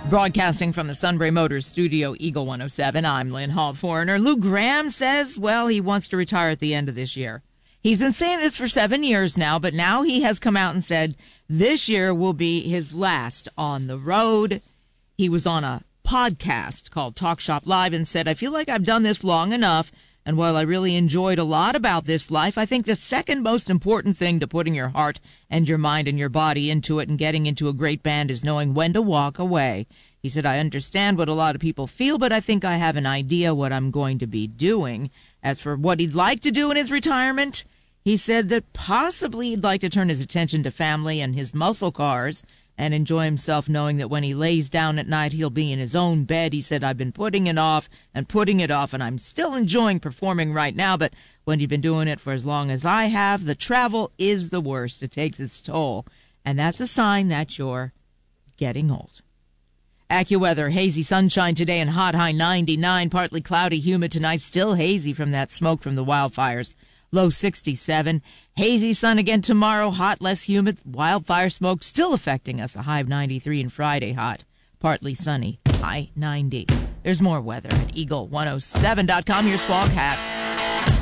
Broadcasting from the Sunbury Motors studio, Eagle 107, I'm Lynn Hall Foreigner. Lou Graham says, well, he wants to retire at the end of this year. He's been saying this for 7 years now, but now he has come out and said this year will be his last on the road. He was on a podcast called Talk Shop Live and said, I feel like I've done this long enough, and while I really enjoyed a lot about this life, I think the second most important thing to putting your heart and your mind and your body into it and getting into a great band is knowing when to walk away. He said, I understand what a lot of people feel, but I think I have an idea what I'm going to be doing. As for what he'd like to do in his retirement, he said that possibly he'd like to turn his attention to family and his muscle cars and enjoy himself knowing that when he lays down at night, he'll be in his own bed. He said, I've been putting it off, and I'm still enjoying performing right now, but when you've been doing it for as long as I have, the travel is the worst. It takes its toll, and that's a sign that you're getting old. AccuWeather, hazy sunshine today and hot, high 99, partly cloudy, humid tonight, still hazy from that smoke from the wildfires. Low 67. Hazy sun again tomorrow, hot, less humid. Wildfire smoke still affecting us. A high of 93 and Friday hot. Partly sunny, high 90. There's more weather at Eagle107.com. Here's Swag Hat.